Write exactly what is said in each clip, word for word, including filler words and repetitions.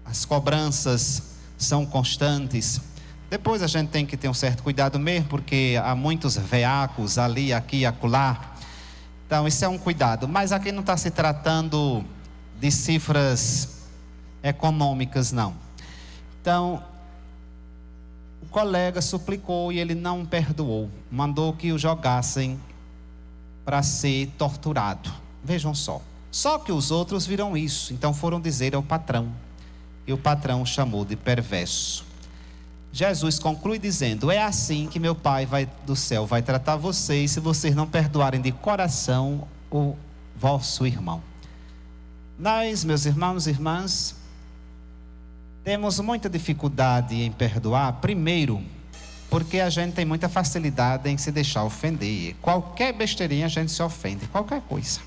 as cobranças são constantes. Depois a gente tem que ter um certo cuidado mesmo, porque há muitos veacos ali, aqui e acolá. Então isso é um cuidado, mas aqui não está se tratando de cifras econômicas, não. Então, o colega suplicou e ele não perdoou, mandou que o jogassem para ser torturado. Vejam só, só que os outros viram isso, então foram dizer ao patrão, e o patrão chamou de perverso. Jesus conclui dizendo: é assim que meu Pai vai, do céu vai tratar vocês, se vocês não perdoarem de coração o vosso irmão. Nós, meus irmãos e irmãs, temos muita dificuldade em perdoar, primeiro, porque a gente tem muita facilidade em se deixar ofender. Qualquer besteirinha a gente se ofende, qualquer coisa.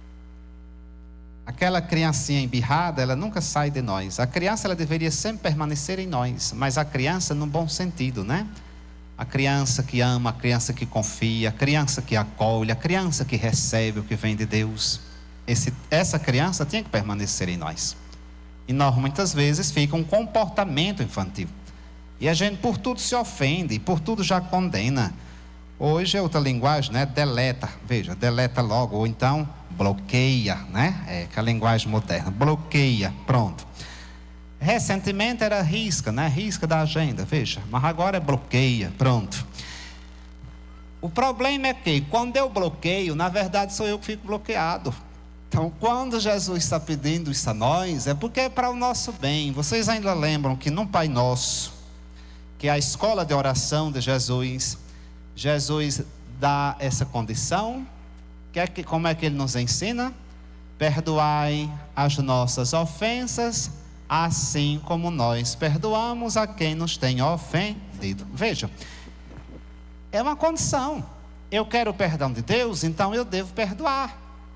Aquela criancinha embirrada, ela nunca sai de nós. A criança, ela deveria sempre permanecer em nós, mas a criança no bom sentido, né? A criança que ama, a criança que confia, a criança que acolhe, a criança que recebe o que vem de Deus. Esse, essa criança tinha que permanecer em nós. E nós muitas vezes fica um comportamento infantil. E a gente por tudo se ofende, por tudo já condena. Hoje é outra linguagem, né? Deleta, veja, deleta logo, ou então bloqueia, né? É que a linguagem moderna, bloqueia, pronto. Recentemente era risca, né? Risca da agenda, veja, mas agora é bloqueia, pronto. O problema é que quando eu bloqueio, na verdade sou eu que fico bloqueado. Então, quando Jesus está pedindo isso a nós, é porque é para o nosso bem. Vocês ainda lembram que no Pai Nosso, que é a escola de oração de Jesus, Jesus dá essa condição. Que é que, como é que ele nos ensina? Perdoai as nossas ofensas, assim como nós perdoamos a quem nos tem ofendido. Veja, é uma condição. Eu quero o perdão de Deus, então eu devo perdoar.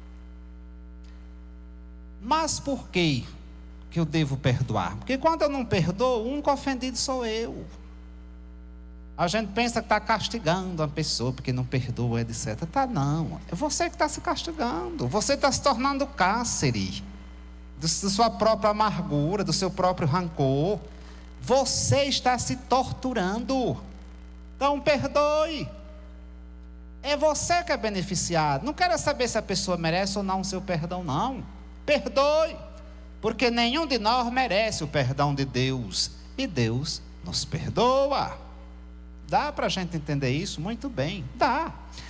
Mas por que que eu devo perdoar? Porque quando eu não perdoo, o único ofendido sou eu. A gente pensa que está castigando a pessoa porque não perdoa, etcétera. Tá, não. É você que está se castigando. Você está se tornando cárcere da sua própria amargura, do seu próprio rancor. Você está se torturando. Então perdoe. É você que é beneficiado. Não quero saber se a pessoa merece ou não o seu perdão, não. Perdoe. Porque nenhum de nós merece o perdão de Deus. E Deus nos perdoa. Dá para a gente entender isso? Muito bem, dá.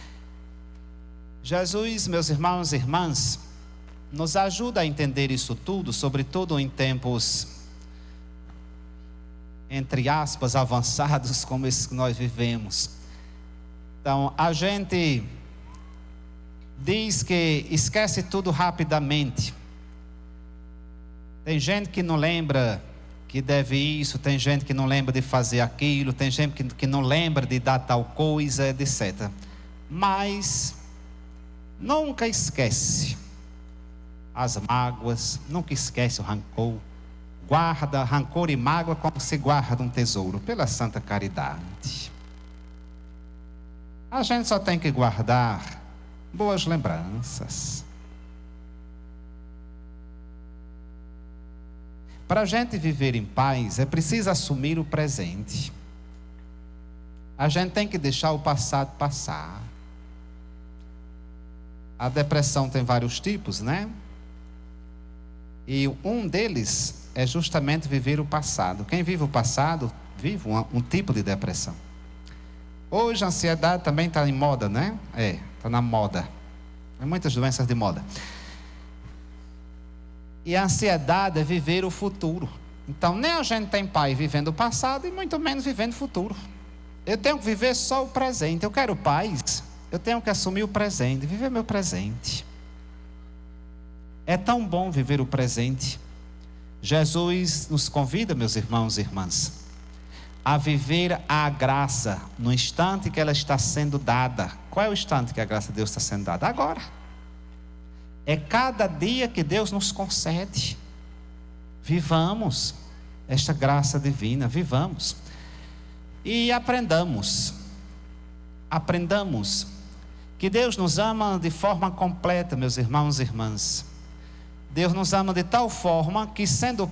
Jesus, meus irmãos e irmãs, nos ajuda a entender isso tudo, sobretudo em tempos, entre aspas, avançados como esses que nós vivemos. Então, a gente diz que esquece tudo rapidamente. Tem gente que não lembra que deve isso, tem gente que não lembra de fazer aquilo, tem gente que, que não lembra de dar tal coisa, etcétera. Mas nunca esquece as mágoas, nunca esquece o rancor. Guarda rancor e mágoa como se guarda um tesouro, pela santa caridade. A gente só tem que guardar boas lembranças. Para a gente viver em paz, é preciso assumir o presente. A gente tem que deixar o passado passar. A depressão tem vários tipos, né? E um deles é justamente viver o passado. Quem vive o passado, vive um, um tipo de depressão. Hoje a ansiedade também está em moda, né? É, está na moda. Tem muitas doenças de moda. E a ansiedade é viver o futuro. Então nem a gente tem paz vivendo o passado e muito menos vivendo o futuro. Eu tenho que viver só o presente. Eu quero paz, eu tenho que assumir o presente, viver meu presente. É tão bom viver o presente. Jesus nos convida, meus irmãos e irmãs, a viver a graça no instante que ela está sendo dada. Qual é o instante que a graça de Deus está sendo dada? Agora. É cada dia que Deus nos concede. Vivamos esta graça divina, vivamos. E aprendamos, aprendamos que Deus nos ama de forma completa, meus irmãos e irmãs. Deus nos ama de tal forma que, sendo